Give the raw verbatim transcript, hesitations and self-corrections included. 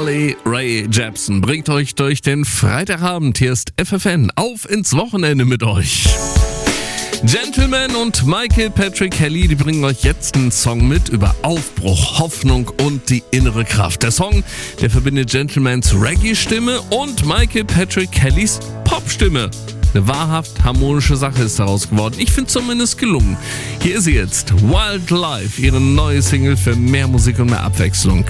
Carly Rae Jepsen bringt euch durch den Freitagabend. Hier ist F F N. Auf ins Wochenende mit euch. Gentleman und Michael Patrick Kelly, die bringen euch jetzt einen Song mit über Aufbruch, Hoffnung und die innere Kraft. Der Song, der verbindet Gentlemans Reggae-Stimme und Michael Patrick Kellys Pop-Stimme. Eine wahrhaft harmonische Sache ist daraus geworden. Ich finde zumindest gelungen. Hier ist sie jetzt, Wildlife, ihre neue Single für mehr Musik und mehr Abwechslung.